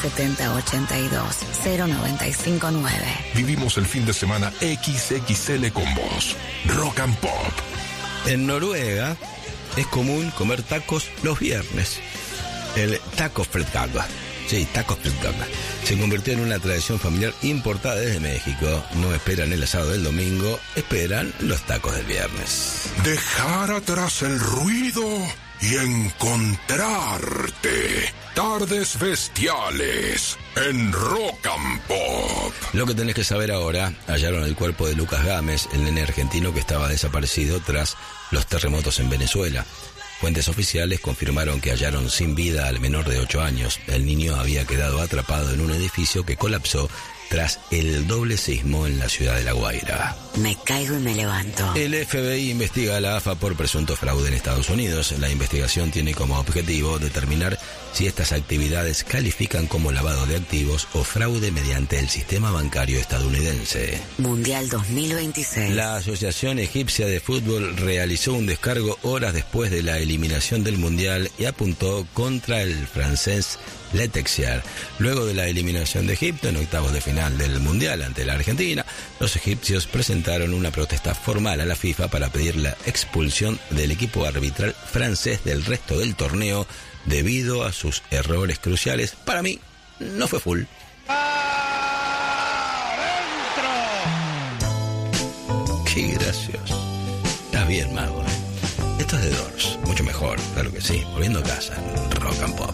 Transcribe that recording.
7082 0959. Vivimos el fin de semana XXL con vos. Rock and Pop. En Noruega es común comer tacos los viernes. El tacofredag. Sí, tacofredag. Se convirtió en una tradición familiar importada desde México. No esperan el asado del domingo, esperan los tacos del viernes. Dejar atrás el ruido y encontrarte. Tardes Bestiales en Rock and Pop. Lo que tenés que saber ahora: hallaron el cuerpo de Lucas Gámez, el nene argentino que estaba desaparecido tras los terremotos en Venezuela. Fuentes oficiales confirmaron que hallaron sin vida al menor de 8 años. El niño había quedado atrapado en un edificio que colapsó tras el doble sismo en la ciudad de La Guaira. Me caigo y me levanto. El FBI investiga a la AFA por presunto fraude en Estados Unidos. La investigación tiene como objetivo determinar si estas actividades califican como lavado de activos o fraude mediante el sistema bancario estadounidense. Mundial 2026. La Asociación Egipcia de Fútbol realizó un descargo horas después de la eliminación del Mundial y apuntó contra el francés Le Texier. Luego de la eliminación de Egipto en octavos de final del Mundial ante la Argentina, los egipcios presentaron una protesta formal a la FIFA para pedir la expulsión del equipo arbitral francés del resto del torneo debido a sus errores cruciales. Para mí, no fue full. ¡Qué gracioso! Estás bien, mago, ¿eh? Esto es de Doors, mucho mejor, claro que sí. Volviendo a casa, Rock and Pop.